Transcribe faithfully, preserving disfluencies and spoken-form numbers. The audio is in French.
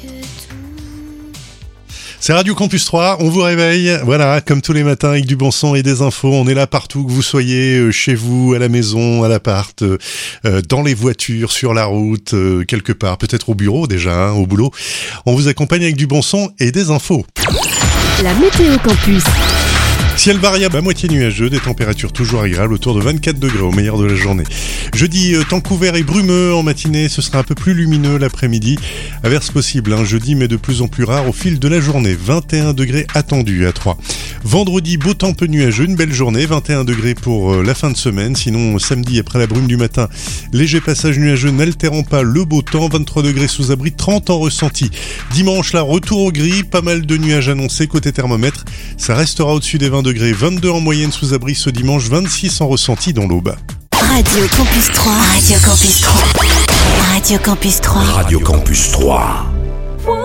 C'est Radio Campus trois, on vous réveille, voilà, comme tous les matins avec du bon son et des infos, on est là partout, que vous soyez euh, chez vous, à la maison, à l'appart, euh, euh, dans les voitures, sur la route, euh, quelque part, peut-être au bureau déjà, hein, au boulot. On vous accompagne avec du bon son et des infos. La météo campus. Ciel variable à moitié nuageux, des températures toujours agréables autour de vingt-quatre degrés au meilleur de la journée. Jeudi, euh, temps couvert et brumeux en matinée, ce sera un peu plus lumineux l'après-midi. Averse possible, hein, jeudi, mais de plus en plus rare au fil de la journée. vingt et un degrés attendus à Troyes. Vendredi, beau temps peu nuageux, une belle journée, vingt et un degrés pour euh, la fin de semaine. Sinon, samedi, après la brume du matin, léger passage nuageux n'altérant pas le beau temps, vingt-trois degrés sous abri, trente en ressenti. Dimanche, là, retour au gris, pas mal de nuages annoncés côté thermomètre. Ça restera au-dessus des vingt degrés, vingt-deux en moyenne sous abri ce dimanche, vingt-six en ressenti dans l'aube. Radio Campus trois. Radio Campus trois. Radio Campus trois. Radio Campus trois.